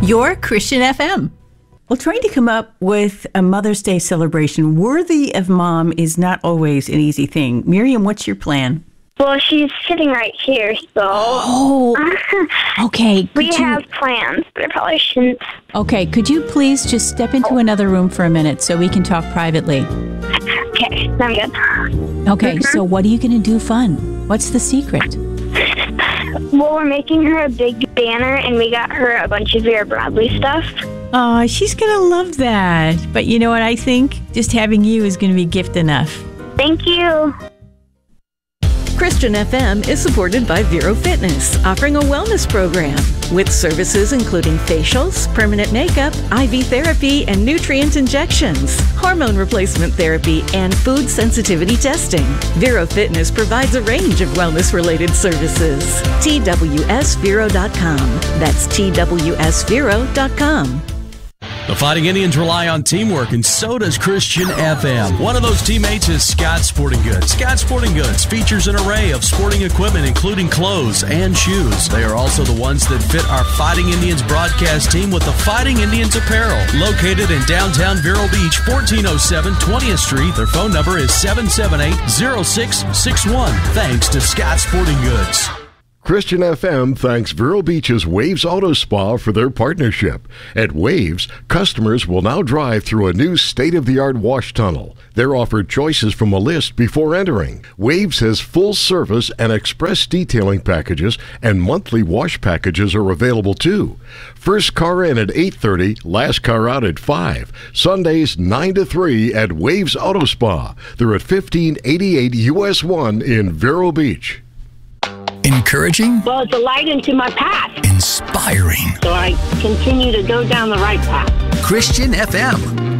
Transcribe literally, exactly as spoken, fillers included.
Your Christian F M. Well, trying to come up with a Mother's Day celebration worthy of Mom is not always an easy thing. Miriam, what's your plan? Well, she's sitting right here, so... Oh, okay. we you, have plans, but I probably shouldn't. Okay, could you please just step into another room for a minute so we can talk privately? Okay, I'm good. Okay, Mm-hmm. so what are you going to do fun? What's the secret? Well, we're making her a big banner, and we got her a bunch of Vera Bradley stuff. Oh, she's going to love that. But you know what I think? Just having you is going to be gift enough. Thank you. Christian F M is supported by Vero Fitness, offering a wellness program with services including facials, permanent makeup, I V therapy, and nutrient injections, hormone replacement therapy, and food sensitivity testing. Vero Fitness provides a range of wellness-related services. T W S Vero dot com. That's T W S Vero dot com. The Fighting Indians rely on teamwork, and so does Christian F M. One of those teammates is Scott Sporting Goods. Scott Sporting Goods features an array of sporting equipment, including clothes and shoes. They are also the ones that fit our Fighting Indians broadcast team with the Fighting Indians apparel. Located in downtown Vero Beach, fourteen oh seven twentieth Street. Their phone number is seven seven eight, oh six six one. Thanks to Scott Sporting Goods. Christian F M thanks Vero Beach's Waves Auto Spa for their partnership. At Waves, customers will now drive through a new state-of-the-art wash tunnel. They're offered choices from a list before entering. Waves has full service and express detailing packages, and monthly wash packages are available too. First car in at eight thirty, last car out at five. Sundays nine to three at Waves Auto Spa. They're at fifteen eighty-eight U S one in Vero Beach. Encouraging? Well, it's a light into my path. Inspiring. So I continue to go down the right path. Christian F M.